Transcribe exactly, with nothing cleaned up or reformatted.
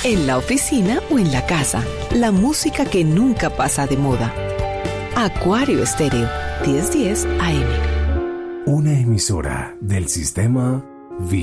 en la oficina o en la casa. La música que nunca pasa de moda. Acuario Estéreo, diez diez A M. Una emisora del sistema Viva.